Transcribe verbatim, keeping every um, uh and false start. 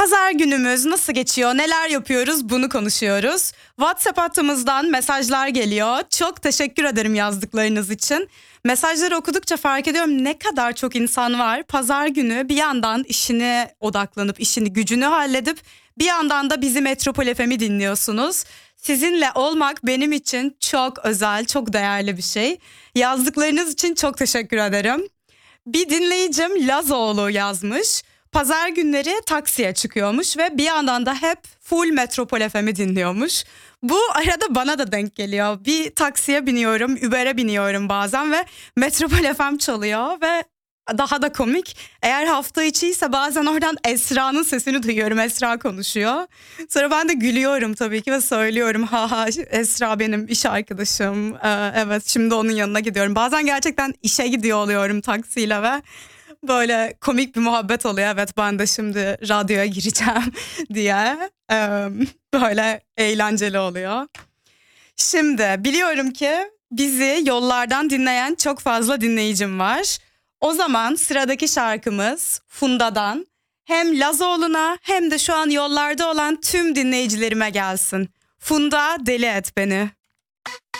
Pazar günümüz nasıl geçiyor, neler yapıyoruz bunu konuşuyoruz. WhatsApp hattımızdan mesajlar geliyor. Çok teşekkür ederim yazdıklarınız için. Mesajları okudukça fark ediyorum ne kadar çok insan var. Pazar günü bir yandan işine odaklanıp, işini gücünü halledip bir yandan da bizi Metropol F M'i dinliyorsunuz. Sizinle olmak benim için çok özel, çok değerli bir şey. Yazdıklarınız için çok teşekkür ederim. Bir dinleyicim Lazoğlu yazmış. Pazar günleri taksiye çıkıyormuş ve bir yandan da hep full Metropol F M'i dinliyormuş. Bu arada bana da denk geliyor. Bir taksiye biniyorum, Uber'e biniyorum bazen ve Metropol F M çalıyor ve daha da komik. Eğer hafta içiyse bazen oradan Esra'nın sesini duyuyorum. Esra konuşuyor. Sonra ben de gülüyorum tabii ki ve söylüyorum. Ha ha, Esra benim iş arkadaşım. Ee, evet, şimdi onun yanına gidiyorum. Bazen gerçekten işe gidiyor oluyorum taksiyle ve böyle komik bir muhabbet oluyor. Evet, ben de şimdi radyoya gireceğim diye. Ee, böyle eğlenceli oluyor. Şimdi biliyorum ki bizi yollardan dinleyen çok fazla dinleyicim var. O zaman sıradaki şarkımız Funda'dan hem Lazoğlu'na hem de şu an yollarda olan tüm dinleyicilerime gelsin. Funda, Deli Et Beni.